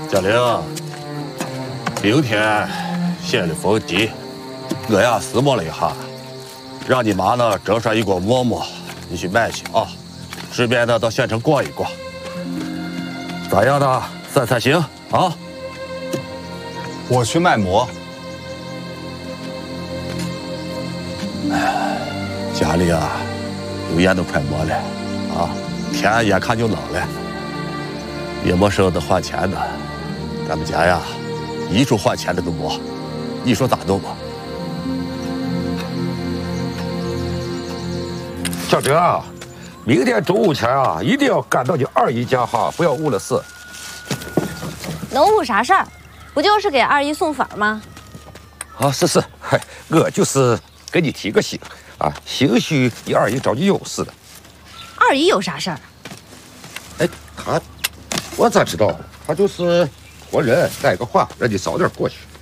嘉玲，明天县里封集，我呀思摸了一下，让你妈呢蒸上一锅馍馍，你去买去啊，顺便呢到县城逛一逛。咋样的？散心啊？ 我去卖馍。 哎呀，家里啊，油盐都快没了啊，天眼看就冷了，也没舍得换钱呢。咱们家呀，一处换钱的都没，你说咋弄吧？ 小哲啊，明天中午前啊，一定要赶到你二姨家哈，不要误了事。 能误啥事儿？不就是给二姨送粉吗？ 啊，是，嗨，我就是给你提个醒啊，兴许你二姨找你有事的。 二姨有啥事儿？ 哎，我咋知道？她就是托人带个话，让你早点过去。